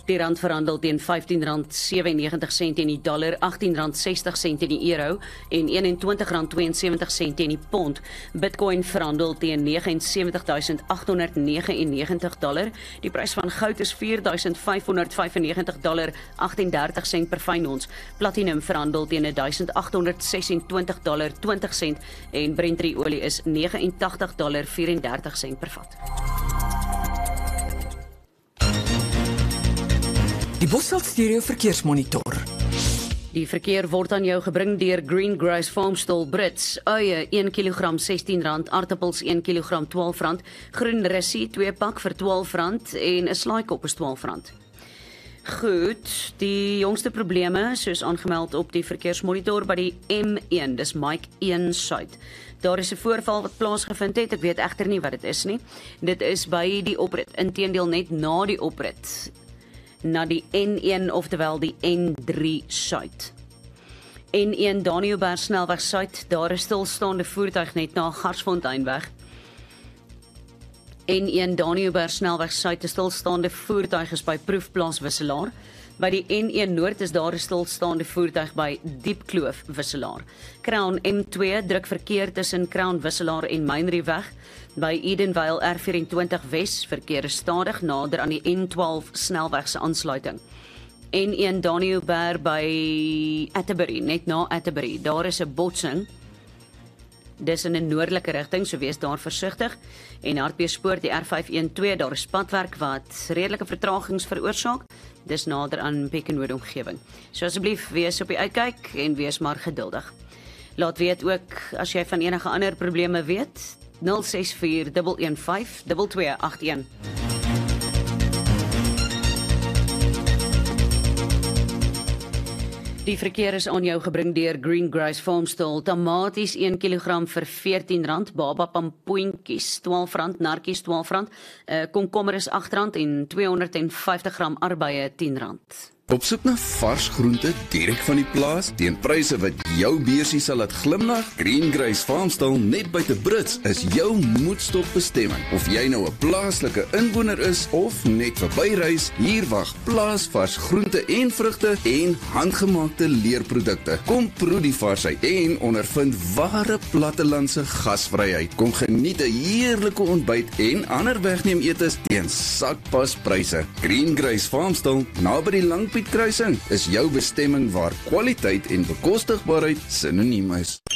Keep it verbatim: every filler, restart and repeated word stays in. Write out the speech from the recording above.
Die rand verhandel teen vyftien rand sewennegentig sent teen die dollar, agttien rand sestig sent teen die euro en eenentwintig rand tweeënsewentig sent teen die pond. Bitcoin verhandel teen sewenty nine thousand eight hundred ninety-nine dollar. Die prys van goud is four thousand five hundred ninety-five dollar agt-en-dertig sent per fyn ons. Platinum verhandel teen eighteen twenty-six dollar twintig sent en Brent olie is eighty-nine dollar vierendertig sent per vat. Die Bosveld Stereo Verkeersmonitor. Die verkeer word aan jou gebring deur Green Grace Farmstall Brits. Uie one kilogram sixteen rand, aartappels one kilogram twaalf rand, groen rissie twee pak vir twaalf rand en 'n slaaikop is twaalf rand. Goed, die jongste probleme soos aangemeld op die verkeersmonitor by die M one, dis Mike one Suid. Daar is 'n voorval wat plaasgevind het, ek weet egter nie wat dit is nie. Dit is by die oprit, inteendeel net na die oprit, na die N one, oftewel die N three Suid. N one Danielberg snelweg Suid, daar is stilstaande voertuig net na Garsfonteinweg. N one Danielberg snelweg Suid, 'n stilstaande voertuig is by Proefplaas Wisselaar. By die N one Noord is daar 'n stilstaande voertuig by Diepkloof Wisselaar. Crown M two druk verkeer tussen Crown Wisselaar en Mynrieweg. By Edenvale R twenty-four Wes verkeer is stadig nader aan die N twaalf snelweg se aansluiting. N one Danielberg by Atterbury, net na Atterbury. Daar is 'n botsing. Dis in 'n noordelike rigting, so wees daar versigtig. En Hartbeespoort die R five twelve, daar is padwerk wat redelike vertragings veroorsaak. Dis nader aan Bekkenwood omgewing. So asseblief wees op die uitkyk en wees maar geduldig. Laat weet ook as jy van enige ander probleme weet, zero six four one one five two two eight one. Die verkeer is aan jou gebring deur Green Grace Farmstall. Tamaties one kilogram vir fourteen rand, baba pampoentjies twaalf rand, nartjies twaalf rand, uh, komkommer is eight rand en two hundred fifty gram arbeie ten rand. Op soek na vars groente direk van die plaas teen pryse wat jou beursie sal laat glimlag? Green Grace Farmstall net buite Brits is jou moedstop bestemming. Of jy nou 'n plaaslike inwoner is of net verbyreis, hier wag plaasvars groente en vrugte en handgemaakte leerprodukte. Kom proe die varsheid en ondervind ware plattelandse gasvryheid. Kom geniet 'n heerlike ontbyt en ander wegneem etes teen sakpaspryse. Green Grace Farmstall naby die Langpiet kruising is jou bestemming waar kwaliteit en bekostigbaarheid sinoniem is.